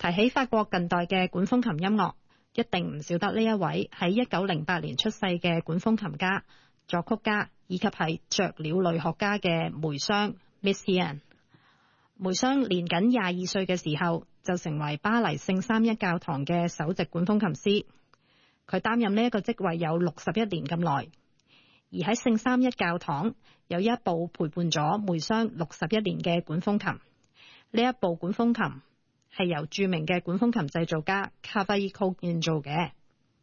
提起法國近代嘅管風琴音樂，一定唔少得呢一位喺1908年出世嘅管風琴家、作曲家以及係雀鳥類學家嘅梅湘 Messiaen。梅湘年僅22歲嘅時候就成為巴黎聖三一教堂嘅首席管風琴師，佢擔任呢一個職位有61年咁耐。而喺聖三一教堂有一部陪伴咗梅湘61年嘅管風琴，呢一部管風琴係由著名嘅管風琴製造家卡菲科建造嘅。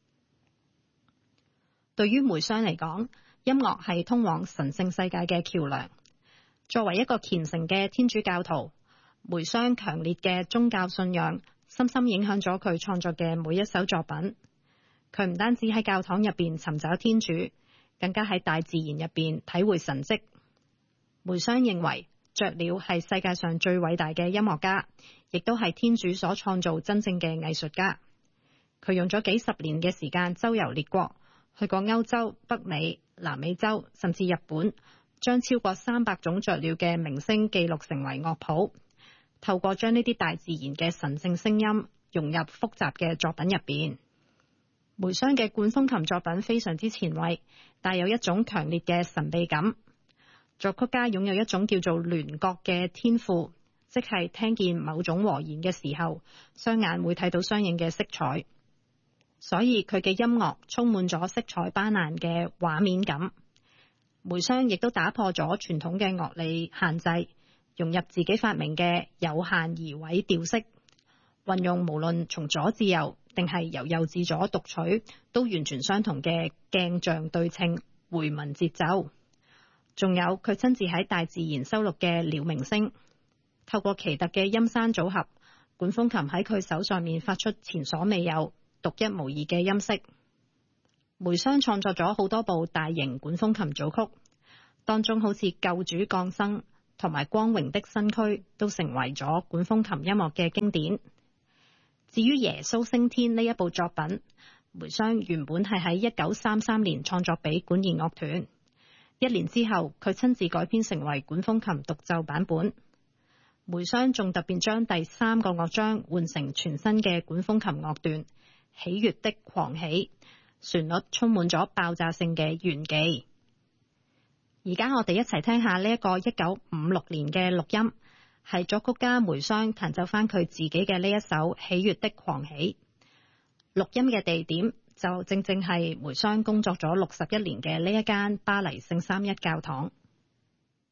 對於梅湘嚟講，音樂係通往神聖世界嘅橋樑。作為一個虔誠嘅天主教徒，梅湘強烈嘅宗教信仰深深影響咗佢創作嘅每一首作品。佢唔單止喺教堂入邊尋找天主，更加喺大自然入邊體會神蹟。梅湘認為雀鳥係世界上最偉大嘅音樂家，亦都係天主所創造真正嘅藝術家。佢用咗幾十年嘅時間周遊列國，去過歐洲、北美、南美洲，甚至日本，將超過300種雀鳥嘅鳴聲記錄成為樂譜，透過將呢啲大自然嘅神聖聲音融入複雜嘅作品入邊。梅湘嘅管風琴作品非常之前衛，帶有一種強烈嘅神秘感。作曲家擁有一種叫做聯覺嘅天賦，即係聽見某種和弦嘅時候，雙眼會睇到相應嘅色彩，所以佢嘅音樂充滿咗色彩斑斕嘅畫面感。梅湘亦都打破咗傳統嘅樂理限制，融入自己發明嘅有限而委調式，運用無論從左至右定係由右至左讀取都完全相同嘅鏡像對稱回紋節奏。仲有佢親自喺大自然收錄嘅鳥鳴聲，透過奇特嘅音山組合，管風琴喺佢手上面發出前所未有、獨一無二嘅音色。梅湘創作咗好多部大型管風琴組曲，當中好似救主降生同埋光榮的身軀都成為咗管風琴音樂嘅經典。至於耶穌升天呢一部作品，梅湘原本係喺1933年創作俾管弦樂團，1年之後佢親自改編成為管風琴獨奏版本。梅湘仲特別將第3個樂章換成全新嘅管風琴樂段，喜悅的狂喜，旋律充滿咗爆炸性嘅炫技。而家我哋一齊聽下呢一個1956年嘅錄音，係作曲家梅湘彈奏翻佢自己嘅呢一首喜悅的狂喜。錄音嘅地點就正正係梅湘工作咗61年嘅呢一間巴黎聖三一教堂。